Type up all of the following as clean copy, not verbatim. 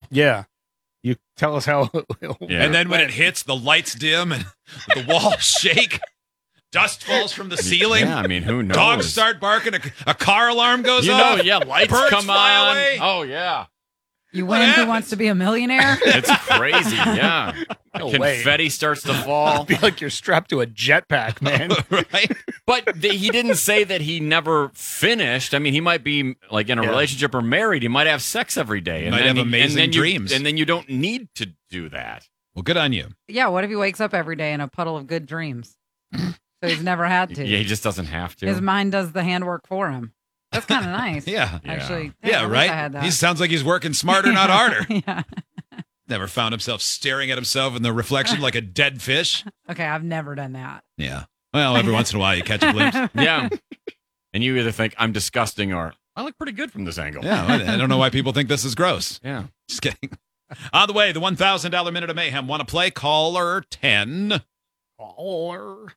Yeah. You tell us how. And then when it hits, the lights dim and the walls shake. Dust falls from the ceiling. Yeah, I mean, who knows? Dogs start barking. A car alarm goes off. Lights Birds come fly on. away. Oh, yeah. You win Who Wants to Be a Millionaire? It's crazy, yeah. Confetti starts to fall. I feel like you're strapped to a jetpack, man. Right? But he didn't say that he never finished. I mean, he might be like in a relationship or married. He might have sex every day. And might have amazing dreams. And then you don't need to do that. Well, good on you. Yeah, what if he wakes up every day in a puddle of good dreams? So he's never had to. Yeah, he just doesn't have to. His mind does the handwork for him. That's kind of nice. Yeah. Actually. Yeah, I wish right? I had that. He sounds like he's working smarter, not harder. Yeah. Never found himself staring at himself in the reflection like a dead fish. Okay, I've never done that. Yeah. Well, every once in a while you catch a glimpse. Yeah. And you either think, I'm disgusting, or I look pretty good from this angle. Yeah, I don't know why people think this is gross. Yeah. Just kidding. On the way, the $1,000 Minute of Mayhem. Want to play? Caller 10. Caller.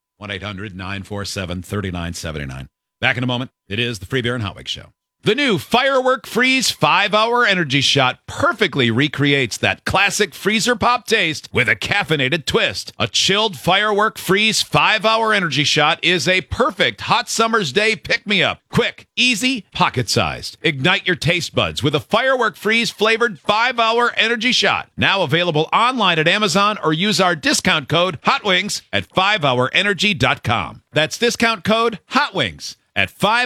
1-800-947-3979. Back in a moment. It is the Free Beer and Hot Wings Show. The new Firework Freeze 5-Hour Energy Shot perfectly recreates that classic freezer pop taste with a caffeinated twist. A chilled Firework Freeze 5-Hour Energy Shot is a perfect hot summer's day pick-me-up. Quick, easy, pocket-sized. Ignite your taste buds with a Firework Freeze flavored 5-Hour Energy Shot. Now available online at Amazon, or use our discount code HOTWINGS at 5hourenergy.com. That's discount code HOTWINGS at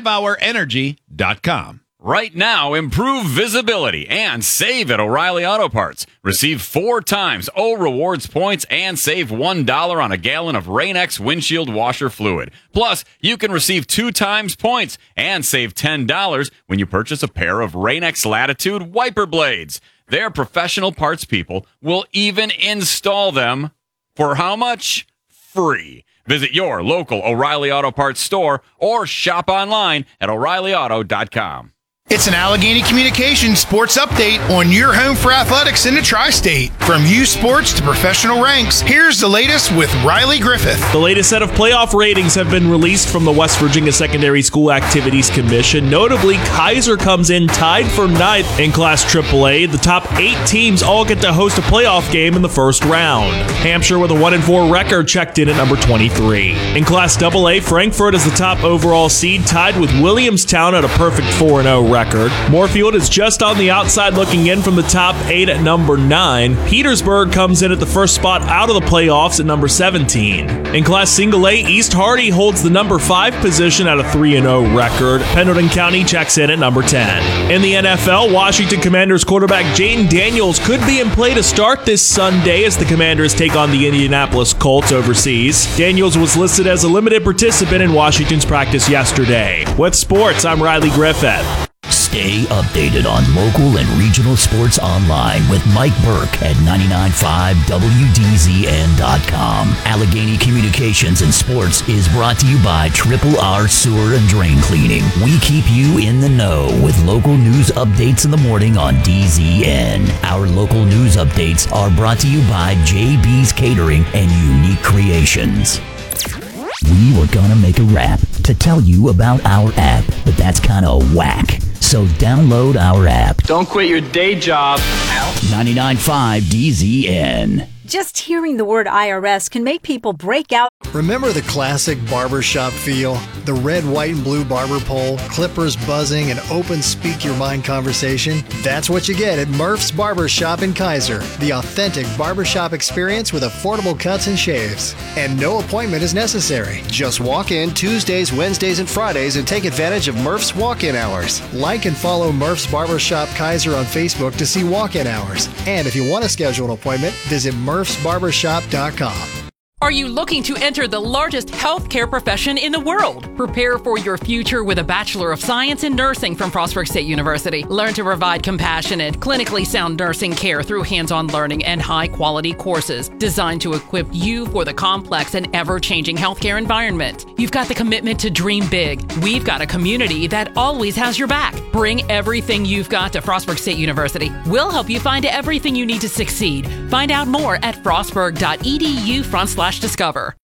5hourenergy.com. Right now, improve visibility and save at O'Reilly Auto Parts. Receive 4 times O Rewards points and save $1 on a gallon of Rain-X windshield washer fluid. Plus, you can receive 2 times points and save $10 when you purchase a pair of Rain-X Latitude wiper blades. Their professional parts people will even install them for how much? Free. Visit your local O'Reilly Auto Parts store or shop online at O'ReillyAuto.com. It's an Allegheny Communications sports update on your home for athletics in the tri-state. From youth sports to professional ranks, here's the latest with Riley Griffith. The latest set of playoff ratings have been released from the West Virginia Secondary School Activities Commission. Notably, Kaiser comes in tied for 9th in Class AAA. The top 8 teams all get to host a playoff game in the first round. Hampshire, with a 1-4 record, checked in at number 23. In Class AA, Frankfort is the top overall seed, tied with Williamstown at a perfect 4-0 record. Moorfield is just on the outside looking in from the top 8 at number 9. Petersburg comes in at the first spot out of the playoffs at number 17. In Class Single A, East Hardy holds the number 5 position at a 3-0 record. Pendleton County checks in at number 10. In the NFL, Washington Commanders quarterback Jaden Daniels could be in play to start this Sunday as the Commanders take on the Indianapolis Colts overseas. Daniels was listed as a limited participant in Washington's practice yesterday. With sports, I'm Riley Griffith. Stay updated on local and regional sports online with Mike Burke at 995WDZN.com. Allegheny Communications and Sports is brought to you by Triple R Sewer and Drain Cleaning. We keep you in the know with local news updates in the morning on DZN. Our local news updates are brought to you by JB's Catering and Unique Creations. We were gonna make a rap to tell you about our app, but that's kind of whack. So download our app. Don't quit your day job. 99.5 DZN. Just hearing the word IRS can make people break out. Remember the classic barbershop feel? The red, white, and blue barber pole, clippers buzzing, and open speak-your-mind conversation? That's what you get at Murph's Barbershop in Kaiser. The authentic barbershop experience with affordable cuts and shaves. And no appointment is necessary. Just walk in Tuesdays, Wednesdays, and Fridays and take advantage of Murph's walk-in hours. Like and follow Murph's Barbershop Kaiser on Facebook to see walk-in hours. And if you want to schedule an appointment, visit murphsbarbershop.com. Are you looking to enter the largest healthcare profession in the world? Prepare for your future with a Bachelor of Science in Nursing from Frostburg State University. Learn to provide compassionate, clinically sound nursing care through hands-on learning and high-quality courses designed to equip you for the complex and ever-changing healthcare environment. You've got the commitment to dream big. We've got a community that always has your back. Bring everything you've got to Frostburg State University. We'll help you find everything you need to succeed. Find out more at frostburg.edu/discover.